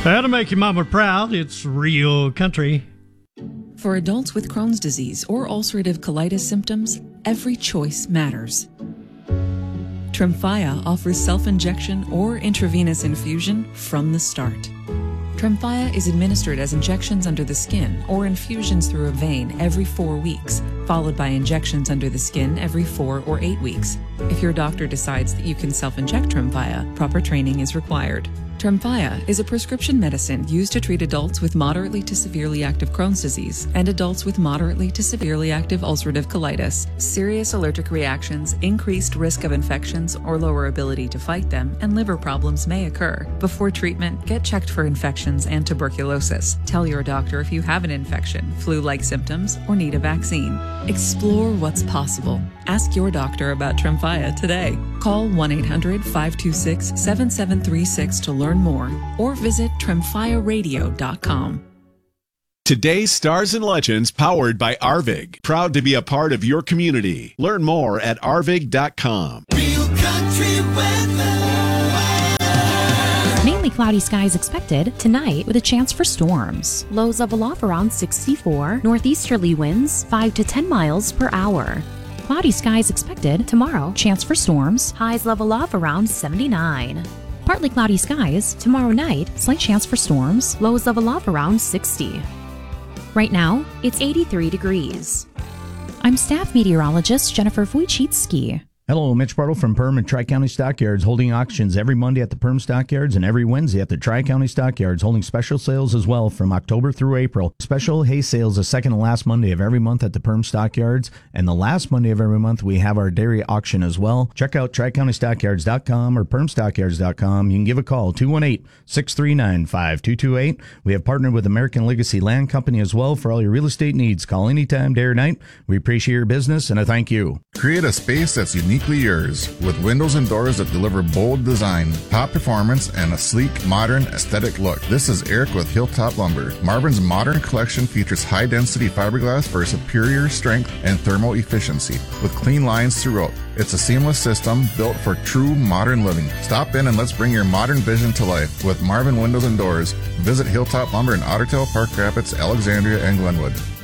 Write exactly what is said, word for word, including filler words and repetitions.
That'll make your mama proud. It's real country. For adults with Crohn's disease or ulcerative colitis symptoms, every choice matters. Tremfya offers self-injection or intravenous infusion from the start. Tremfya is administered as injections under the skin or infusions through a vein every four weeks, followed by injections under the skin every four or eight weeks. If your doctor decides that you can self-inject Tremfya, proper training is required. Tremfya is a prescription medicine used to treat adults with moderately to severely active Crohn's disease and adults with moderately to severely active ulcerative colitis. Serious allergic reactions, increased risk of infections or lower ability to fight them, and liver problems may occur. Before treatment, get checked for infections and tuberculosis. Tell your doctor if you have an infection, flu-like symptoms, or need a vaccine. Explore what's possible. Ask your doctor about Tremfya today. Call one eight hundred, five two six, seven seven three six to learn more, or visit tremfya radio dot com. Today's Stars and Legends powered by Arvig. Proud to be a part of your community. Learn more at arvig dot com. Real country weather. Mainly cloudy skies expected tonight with a chance for storms. Lows level off around sixty-four. Northeasterly winds five to ten miles per hour. Cloudy skies expected tomorrow. Chance for storms. Highs level off around seventy-nine. Partly cloudy skies tomorrow night. Slight chance for storms. Lows level off around sixty. Right now, it's eighty-three degrees. I'm staff meteorologist Jennifer Wojcicki. Hello, Mitch Bartle from Perm and Tri-County Stockyards, holding auctions every Monday at the Perm Stockyards and every Wednesday at the Tri-County Stockyards, holding special sales as well from October through April. Special hay sales the second and last Monday of every month at the Perm Stockyards, and the last Monday of every month we have our dairy auction as well. Check out tri county stockyards dot com or perm stockyards dot com. You can give a call, two one eight, six three nine, five two two eight. We have partnered with American Legacy Land Company as well for all your real estate needs. Call anytime, day or night. We appreciate your business, and a thank you. Create a space that's uniquely yours with windows and doors that deliver bold design, top performance, and a sleek, modern, aesthetic look. This is Eric with Hilltop Lumber. Marvin's modern collection features high-density fiberglass for superior strength and thermal efficiency with clean lines throughout. It's a seamless system built for true modern living. Stop in and let's bring your modern vision to life with Marvin Windows and Doors. Visit Hilltop Lumber in Ottertail, Park Rapids, Alexandria, and Glenwood.